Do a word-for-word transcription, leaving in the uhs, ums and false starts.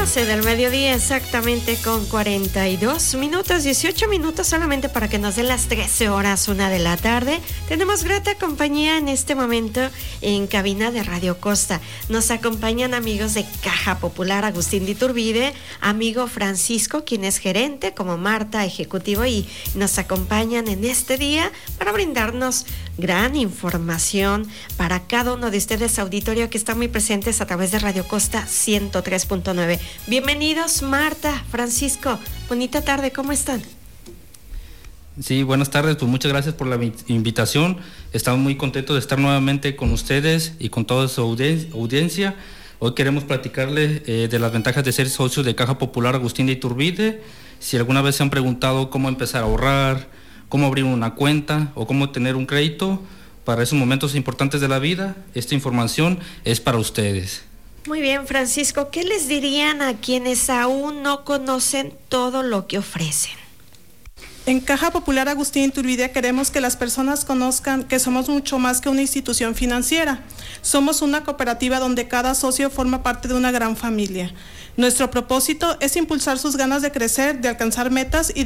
doce del mediodía, exactamente con cuarenta y dos minutos, dieciocho minutos solamente para que nos den las trece horas, una de la tarde. Tenemos grata compañía en este momento en cabina de Radio Costa. Nos acompañan amigos de Caja Popular, Agustín de Iturbide, amigo Francisco, quien es gerente, como Marta, ejecutivo, y nos acompañan en este día para brindarnos gran información para cada uno de ustedes, auditorio que están muy presentes a través de Radio Costa ciento tres punto nueve. Bienvenidos, Marta, Francisco, bonita tarde, ¿cómo están? Sí, buenas tardes, pues muchas gracias por la invitación. Estamos muy contentos de estar nuevamente con ustedes y con toda su audiencia. Hoy queremos platicarles eh, de las ventajas de ser socios de Caja Popular Agustín de Iturbide. Si alguna vez se han preguntado cómo empezar a ahorrar, cómo abrir una cuenta o cómo tener un crédito para esos momentos importantes de la vida, esta información es para ustedes. Muy bien, Francisco, ¿qué les dirían a quienes aún no conocen todo lo que ofrecen? En Caja Popular Agustín Iturbide queremos que las personas conozcan que somos mucho más que una institución financiera. Somos una cooperativa donde cada socio forma parte de una gran familia. Nuestro propósito es impulsar sus ganas de crecer, de alcanzar metas y